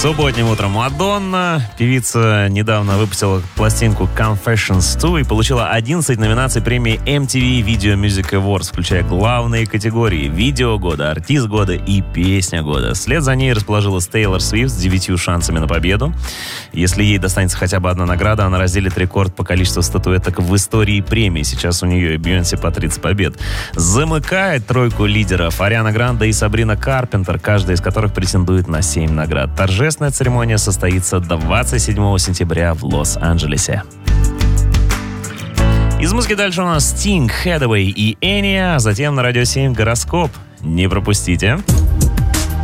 Субботним утром Мадонна. Певица недавно выпустила пластинку Confessions 2 и получила 11 номинаций премии MTV Video Music Awards, включая главные категории: видео года, артист года и песня года. Вслед за ней расположилась Тейлор Свифт с 9 шансами на победу. Если ей достанется хотя бы одна награда, она разделит рекорд по количеству статуэток в истории премий. Сейчас у нее и Бейонсе по 30 побед. Замыкает тройку лидеров Ариана Гранде и Сабрина Карпентер, каждая из которых претендует на 7 наград. Торжественная церемония состоится 27 сентября в Лос-Анджелесе. Из музыки дальше у нас Sting, Hathaway и Enya, а затем на Радио 7 гороскоп. Не пропустите.